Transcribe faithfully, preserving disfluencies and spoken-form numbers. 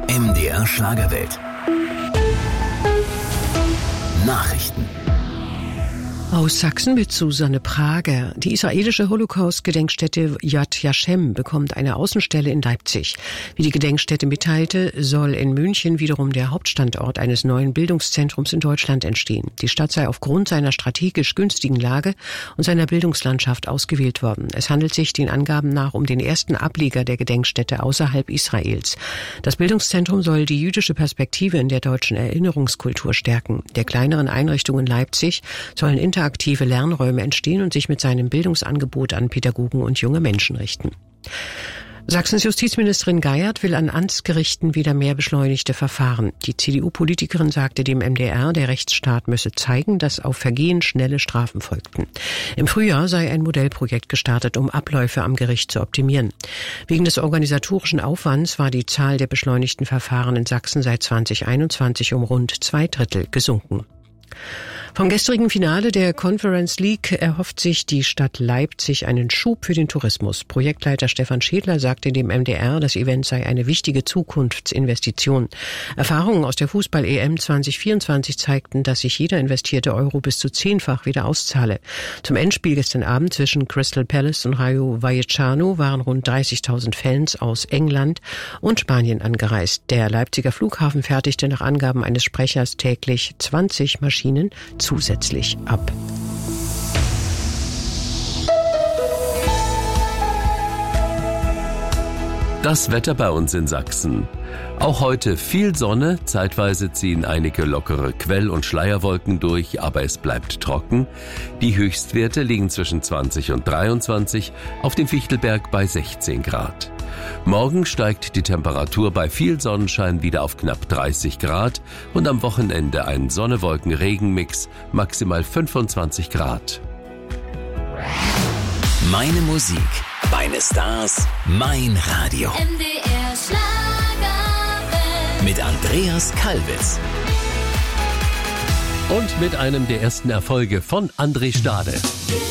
M D R Schlagerwelt. Nachrichten. Aus Sachsen mit Susanne Prager. Die israelische Holocaust-Gedenkstätte Yad Vashem bekommt eine Außenstelle in Leipzig. Wie die Gedenkstätte mitteilte, soll in München wiederum der Hauptstandort eines neuen Bildungszentrums in Deutschland entstehen. Die Stadt sei aufgrund seiner strategisch günstigen Lage und seiner Bildungslandschaft ausgewählt worden. Es handelt sich den Angaben nach um den ersten Ableger der Gedenkstätte außerhalb Israels. Das Bildungszentrum soll die jüdische Perspektive in der deutschen Erinnerungskultur stärken. Der kleineren Einrichtung in Leipzig sollen interaktive Lernräume entstehen und sich mit seinem Bildungsangebot an Pädagogen und junge Menschen richten. Sachsens Justizministerin Geiert will an Amtsgerichten wieder mehr beschleunigte Verfahren. Die C D U-Politikerin sagte dem M D R, der Rechtsstaat müsse zeigen, dass auf Vergehen schnelle Strafen folgten. Im Frühjahr sei ein Modellprojekt gestartet, um Abläufe am Gericht zu optimieren. Wegen des organisatorischen Aufwands war die Zahl der beschleunigten Verfahren in Sachsen seit zwanzig einundzwanzig um rund zwei Drittel gesunken. Vom gestrigen Finale der Conference League erhofft sich die Stadt Leipzig einen Schub für den Tourismus. Projektleiter Stefan Schädler sagte dem M D R, das Event sei eine wichtige Zukunftsinvestition. Erfahrungen aus der Fußball-E M zwanzig vierundzwanzig zeigten, dass sich jeder investierte Euro bis zu zehnfach wieder auszahle. Zum Endspiel gestern Abend zwischen Crystal Palace und Rayo Vallecano waren rund dreißigtausend Fans aus England und Spanien angereist. Der Leipziger Flughafen fertigte nach Angaben eines Sprechers täglich zwanzig Maschinen zusätzlich ab. Das Wetter bei uns in Sachsen. Auch heute viel Sonne, zeitweise ziehen einige lockere Quell- und Schleierwolken durch, aber es bleibt trocken. Die Höchstwerte liegen zwischen zwanzig und dreiundzwanzig, auf dem Fichtelberg bei sechzehn Grad. Morgen steigt die Temperatur bei viel Sonnenschein wieder auf knapp dreißig Grad und am Wochenende ein Sonne-Wolken-Regen-Mix, maximal fünfundzwanzig Grad. Meine Musik, meine Stars, mein Radio. M D R Schlagerwelt. Mit Andreas Kalbitz. Und mit einem der ersten Erfolge von André Stade.